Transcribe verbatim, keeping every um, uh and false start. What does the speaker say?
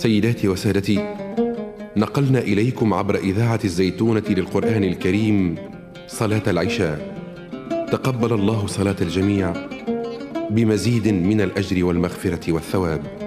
سيداتي وسادتي، نقلنا إليكم عبر إذاعة الزيتونة للقرآن الكريم صلاة العشاء. تقبل الله صلاة الجميع بمزيد من الأجر والمغفرة والثواب.